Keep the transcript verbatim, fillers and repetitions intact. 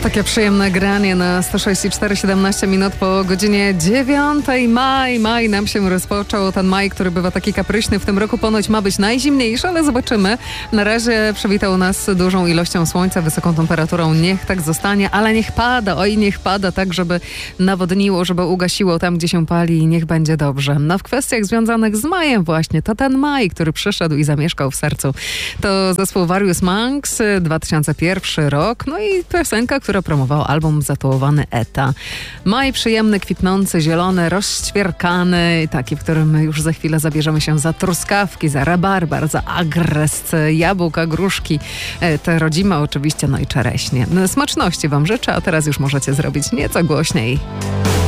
Takie przyjemne granie na sto sześć i cztery, siedemnaście minut po godzinie dziewiątej. Maj, maj nam się rozpoczął. Ten maj, który bywa taki kapryśny, w tym roku ponoć ma być najzimniejszy, ale zobaczymy. Na razie przywitał nas dużą ilością słońca, wysoką temperaturą. Niech tak zostanie, ale niech pada, oj niech pada tak, żeby nawodniło, żeby ugasiło tam, gdzie się pali i niech będzie dobrze. No w kwestiach związanych z majem właśnie, to ten maj, który przyszedł i zamieszkał w sercu. To zespół Various Monks, dwa tysiące pierwszy rok, no i piosenka, która promowała album zatytułowany Eta. Maj przyjemny, kwitnący, zielony, rozćwierkany, taki, w którym już za chwilę zabierzemy się za truskawki, za rabarbar, za agres, jabłka, gruszki, te rodzime oczywiście, no i czereśnie. Smaczności wam życzę, a teraz już możecie zrobić nieco głośniej.